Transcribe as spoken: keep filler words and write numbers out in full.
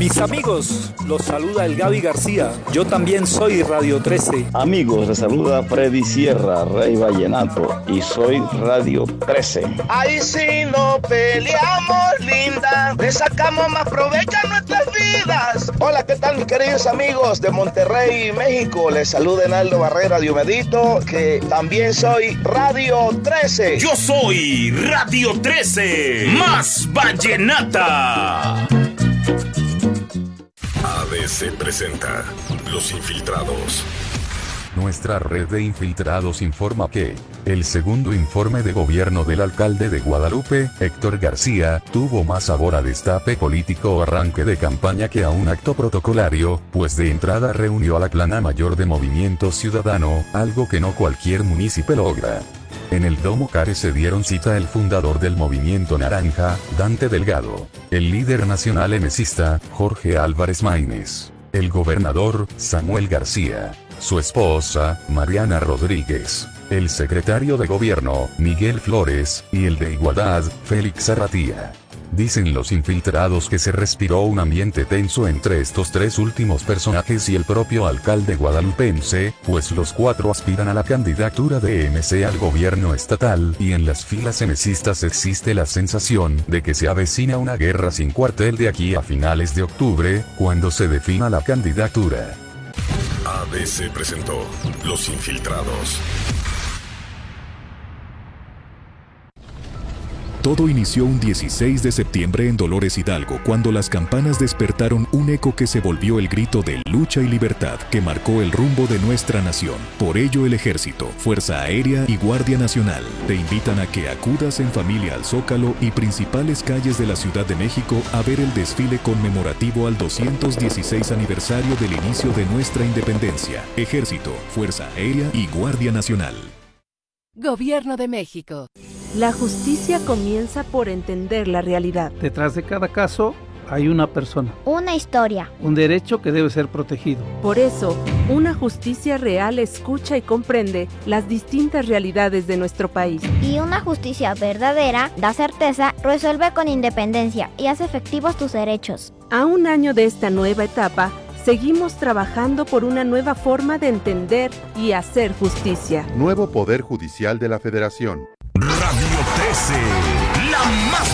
Mis amigos, los saluda el Gaby García. Yo también soy Radio trece. Amigos, les saluda Freddy Sierra, Rey Vallenato, y soy Radio trece. Ahí sí no peleamos, linda, le sacamos más provecho a nuestras vidas. Hola, ¿qué tal mis queridos amigos de Monterrey, México? Les saluda Enaldo Barrera Diomedito, que también soy Radio trece. Yo soy Radio trece, más vallenata. A B C presenta Los Infiltrados. Nuestra red de infiltrados informa que el segundo informe de gobierno del alcalde de Guadalupe, Héctor García, tuvo más sabor a destape político o arranque de campaña que a un acto protocolario, pues de entrada reunió a la plana mayor de Movimiento Ciudadano, algo que no cualquier municipio logra. En el Domo Care se dieron cita el fundador del Movimiento Naranja, Dante Delgado, el líder nacional emesista, Jorge Álvarez Maínez, el gobernador, Samuel García, su esposa, Mariana Rodríguez, el secretario de gobierno, Miguel Flores, y el de Igualdad, Félix Arratía. Dicen los infiltrados que se respiró un ambiente tenso entre estos tres últimos personajes y el propio alcalde guadalupense, pues los cuatro aspiran a la candidatura de M C al gobierno estatal, y en las filas emesistas existe la sensación de que se avecina una guerra sin cuartel de aquí a finales de octubre, cuando se defina la candidatura. A B C presentó Los Infiltrados. Todo inició un dieciséis de septiembre en Dolores Hidalgo, cuando las campanas despertaron un eco que se volvió el grito de lucha y libertad que marcó el rumbo de nuestra nación. Por ello el Ejército, Fuerza Aérea y Guardia Nacional te invitan a que acudas en familia al Zócalo y principales calles de la Ciudad de México a ver el desfile conmemorativo al doscientos dieciséis aniversario del inicio de nuestra independencia. Ejército, Fuerza Aérea y Guardia Nacional. Gobierno de México. La justicia comienza por entender la realidad. Detrás de cada caso hay una persona. Una historia. Un derecho que debe ser protegido. Por eso, una justicia real escucha y comprende las distintas realidades de nuestro país. Y una justicia verdadera da certeza, resuelve con independencia y hace efectivos tus derechos. A un año de esta nueva etapa, seguimos trabajando por una nueva forma de entender y hacer justicia. Nuevo Poder Judicial de la Federación. Radio trece, la más